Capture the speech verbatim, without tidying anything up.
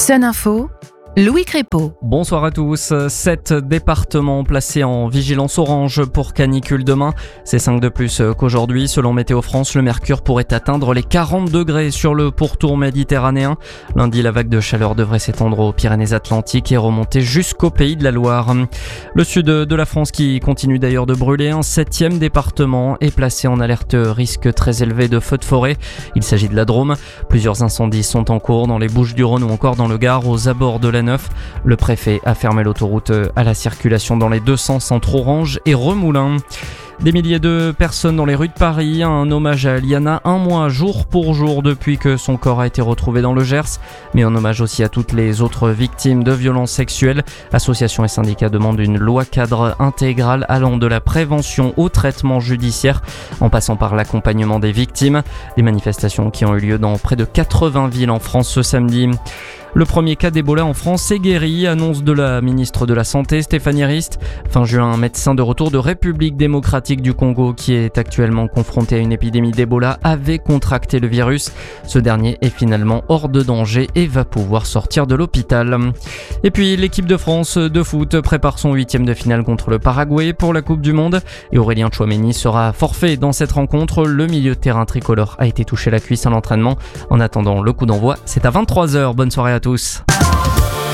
Sun Info, Louis Crépeau. Bonsoir à tous. Sept départements placés en vigilance orange pour canicule demain. C'est cinq de plus qu'aujourd'hui. Selon Météo France, le mercure pourrait atteindre les quarante degrés sur le pourtour méditerranéen. Lundi, la vague de chaleur devrait s'étendre aux Pyrénées-Atlantiques et remonter jusqu'au Pays de la Loire. Le sud de la France qui continue d'ailleurs de brûler. Un septième département est placé en alerte risque très élevé de feux de forêt. Il s'agit de la Drôme. Plusieurs incendies sont en cours dans les Bouches-du-Rhône ou encore dans le Gard aux abords de la Le préfet a fermé l'autoroute à la circulation dans les deux sens entre Orange et Remoulins. Des milliers de personnes dans les rues de Paris, un hommage à Liana un mois jour pour jour depuis que son corps a été retrouvé dans le Gers, mais un hommage aussi à toutes les autres victimes de violences sexuelles. Associations et syndicats demandent une loi cadre intégrale allant de la prévention au traitement judiciaire en passant par l'accompagnement des victimes. Des manifestations qui ont eu lieu dans près de quatre-vingts villes en France ce samedi. Le premier cas d'Ebola en France est guéri, annonce de la ministre de la Santé Stéphanie Rist. Fin juin, un médecin de retour de République démocratique du Congo qui est actuellement confronté à une épidémie d'Ebola avait contracté le virus. Ce dernier est finalement hors de danger et va pouvoir sortir de l'hôpital. Et puis l'équipe de France de foot prépare son huitième de finale contre le Paraguay pour la Coupe du Monde. Et Aurélien Tchouaméni sera forfait dans cette rencontre. Le milieu de terrain tricolore a été touché la cuisse à l'entraînement. En attendant le coup d'envoi, c'est à vingt-trois heures. Bonne soirée à tous.